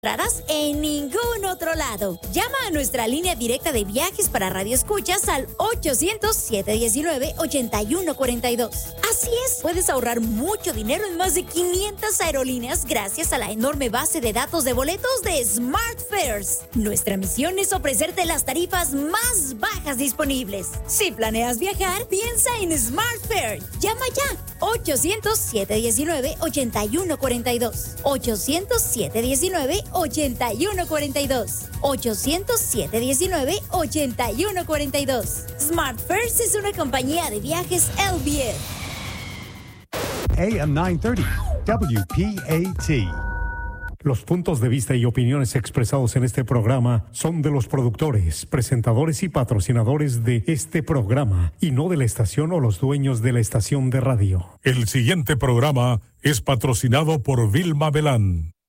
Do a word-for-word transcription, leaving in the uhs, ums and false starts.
en ningún otro lado. Llama a nuestra línea directa de viajes para radioescuchas al ochocientos, siete diecinueve, ochenta y uno cuarenta y dos. Así es, puedes ahorrar mucho dinero en más de quinientas aerolíneas gracias a la enorme base de datos de boletos de SmartFares. Nuestra misión es ofrecerte las tarifas más bajas disponibles. Si planeas viajar, piensa en SmartFares. Llama ya. ochocientos, siete diecinueve, ochenta y uno cuarenta y dos. ochocientos, siete diecinueve, ochenta y uno cuarenta y dos. ochocientos, siete diecinueve, ochenta y uno cuarenta y dos. SmartFares es una compañía de viajes L B F. A M novecientos treinta, W P A T. Los puntos de vista y opiniones expresados en este programa son de los productores, presentadores y patrocinadores de este programa y no de la estación o los dueños de la estación de radio. El siguiente programa es patrocinado por Vilma Belán.